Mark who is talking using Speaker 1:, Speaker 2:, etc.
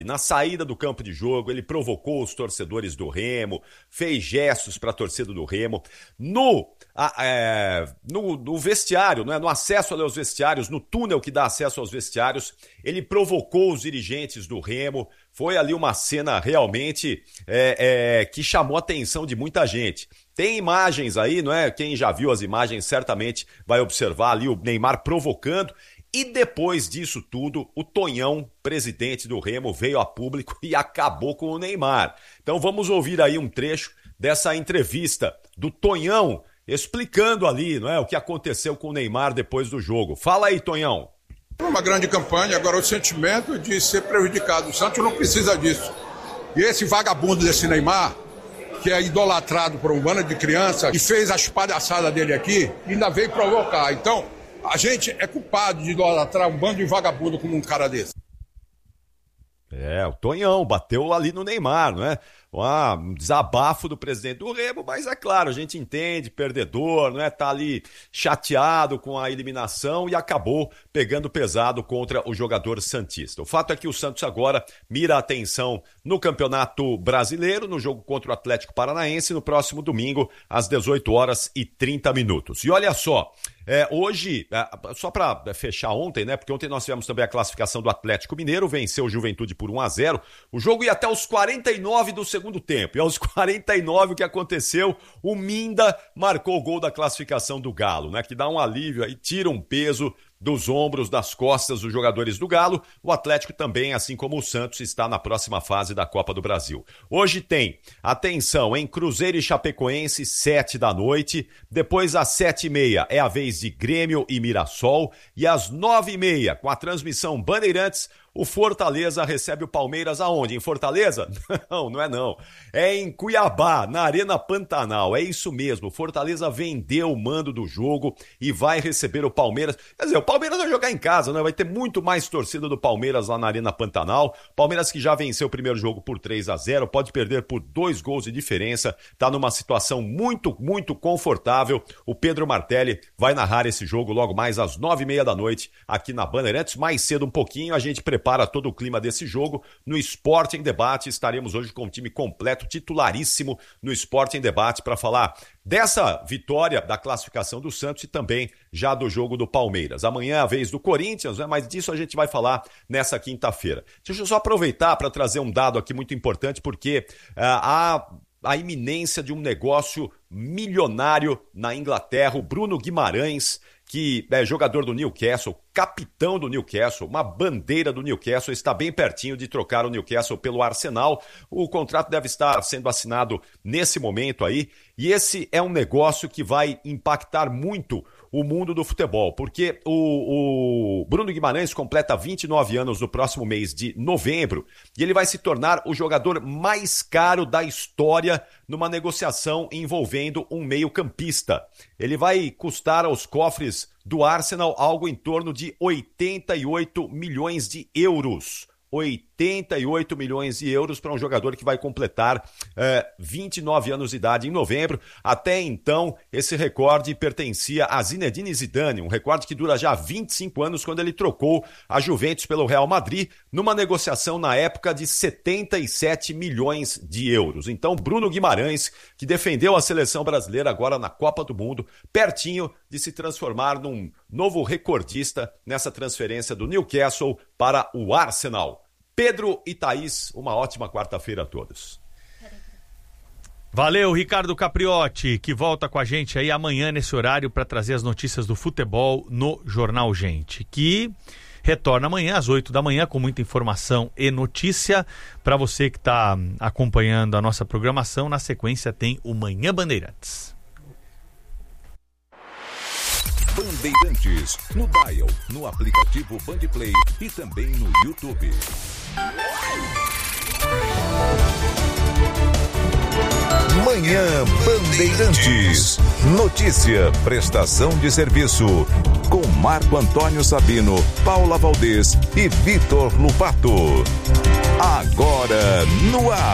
Speaker 1: Na saída do campo de jogo, ele provocou os torcedores do Remo, fez gestos para a torcida do Remo. No vestiário, né, no acesso aos vestiários, no túnel que dá acesso aos vestiários, ele provocou os dirigentes do Remo. Foi ali uma cena realmente que chamou a atenção de muita gente. Tem imagens aí, não é? Quem já viu as imagens certamente vai observar ali o Neymar provocando. E depois disso tudo, o Tonhão, presidente do Remo, veio a público e acabou com o Neymar. Então vamos ouvir aí um trecho dessa entrevista do Tonhão, explicando ali, não é, o que aconteceu com o Neymar depois do jogo. Fala aí, Tonhão.
Speaker 2: Foi uma grande campanha, agora o sentimento de ser prejudicado. O Santos não precisa disso. E esse vagabundo desse Neymar, que é idolatrado por um bando de crianças, e fez as palhaçadas dele aqui, ainda veio provocar. Então, a gente é culpado de idolatrar um bando de vagabundo como um cara desse.
Speaker 1: O Tonhão bateu ali no Neymar, não é? Um desabafo do presidente do Remo, mas é claro, a gente entende, perdedor, não é? Tá ali chateado com a eliminação e acabou pegando pesado contra o jogador santista. O fato é que o Santos agora mira a atenção no Campeonato Brasileiro, no jogo contra o Atlético Paranaense, no próximo domingo, às 18h30. E olha só, hoje, só para fechar ontem, né? Porque ontem nós tivemos também a classificação do Atlético Mineiro, venceu o Juventude por 1-0. O jogo ia até os 49 do segundo tempo. E aos 49, o que aconteceu? O Minda marcou o gol da classificação do Galo, né? Que dá um alívio aí, tira um peso dos ombros, das costas dos jogadores do Galo. O Atlético também, assim como o Santos, está na próxima fase da Copa do Brasil. Hoje tem, atenção, em Cruzeiro e Chapecoense, 19h. Depois, às 7h30, é a vez de Grêmio e Mirassol. E às 9h30, com a transmissão Bandeirantes, o Fortaleza recebe o Palmeiras aonde? Em Fortaleza? Não é não. É em Cuiabá, na Arena Pantanal. É isso mesmo. O Fortaleza vendeu o mando do jogo e vai receber o Palmeiras. Quer dizer, o Palmeiras vai jogar em casa, né? Vai ter muito mais torcida do Palmeiras lá na Arena Pantanal. Palmeiras que já venceu o primeiro jogo por 3-0, pode perder por 2 gols de diferença. Tá numa situação muito, muito confortável. O Pedro Martelli vai narrar esse jogo logo mais às 9h30 aqui na Bandeirantes. Mais cedo um pouquinho, a gente prepara todo o clima desse jogo no Esporte em Debate. Estaremos hoje com o time completo, titularíssimo no Esporte em Debate para falar dessa vitória da classificação do Santos e também já do jogo do Palmeiras. Amanhã é a vez do Corinthians, né? Mas disso a gente vai falar nessa quinta-feira. Deixa eu só aproveitar para trazer um dado aqui muito importante, porque a iminência de um negócio milionário na Inglaterra. O Bruno Guimarães, que é jogador do Newcastle, capitão do Newcastle, uma bandeira do Newcastle, está bem pertinho de trocar o Newcastle pelo Arsenal. O contrato deve estar sendo assinado nesse momento aí, e esse é um negócio que vai impactar muito o mundo do futebol, porque o Bruno Guimarães completa 29 anos no próximo mês de novembro, e ele vai se tornar o jogador mais caro da história numa negociação envolvendo um meio-campista. Ele vai custar aos cofres do Arsenal algo em torno de 88 milhões de euros. 88 milhões de euros para um jogador que vai completar 29 anos de idade em novembro. Até então, esse recorde pertencia a Zinedine Zidane, um recorde que dura já 25 anos, quando ele trocou a Juventus pelo Real Madrid, numa negociação na época de 77 milhões de euros. Então, Bruno Guimarães, que defendeu a seleção brasileira agora na Copa do Mundo, pertinho de se transformar num novo recordista nessa transferência do Newcastle para o Arsenal. Pedro e Thaís, uma ótima quarta-feira a todos.
Speaker 3: Valeu, Ricardo Capriotti, que volta com a gente aí amanhã nesse horário para trazer as notícias do futebol no Jornal Gente, que retorna amanhã às 8h com muita informação e notícia. Para você que está acompanhando a nossa programação, na sequência tem o Manhã Bandeirantes.
Speaker 4: Bandeirantes, no dial, no aplicativo Bandplay e também no YouTube. Manhã Bandeirantes. Notícia, prestação de serviço. Com Marco Antônio Sabino, Paula Valdez e Vitor Lupato. Agora no ar.